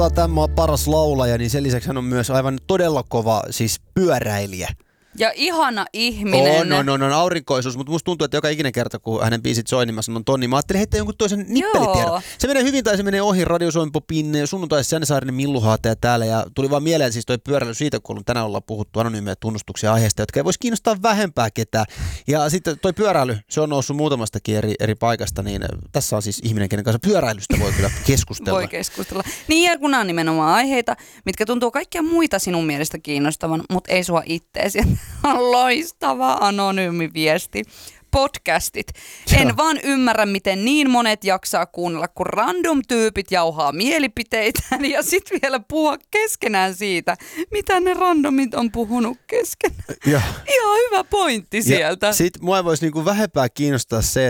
Tämä on paras laulaja, niin sen lisäksi hän on myös aivan todella kova siis pyöräilijä. Ja ihana ihminen. On aurinkoisuus, mutta musta tuntuu, että joka ikinen kerta, kun hänen biisit soi, niin mä sanon ton, niin mä ajattelin heittää jonkun toisen nippelitiedon. Se menee hyvin tai se menee ohi. Radio Suomi Popin sunnuntaisi Janne Saarinen Milluhaate täällä. Ja tuli vaan mieleen siis toi pyöräily siitä, kun tänään ollaan puhuttu anonyymejä tunnustuksia aiheesta, jotka ei voisi kiinnostaa vähempää ketään. Ja sitten toi pyöräily, se on noussut muutamastakin eri paikasta, niin tässä on siis ihminen, kenen kanssa pyöräilystä voi kyllä keskustella. Voi keskustella. Niin ja kun on nimenomaan aiheita, mitkä tuntuu kaikkia muita sinun mielestä kiinnostavan, mutta ei sua itteesi. On loistava anonyymi viesti. Podcastit. En vaan ymmärrä, miten niin monet jaksaa kuunnella, kun random tyypit jauhaa mielipiteitään ja sit vielä puhua keskenään siitä, mitä ne randomit on puhunut keskenään. Ihan hyvä pointti sieltä. Sitten mua voisi niinku vähempää kiinnostaa se,